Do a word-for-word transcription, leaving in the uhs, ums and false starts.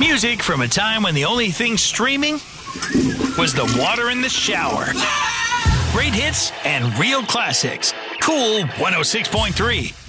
Music from a time when the only thing streaming was the water in the shower. Great hits and real classics. Cool one oh six point three.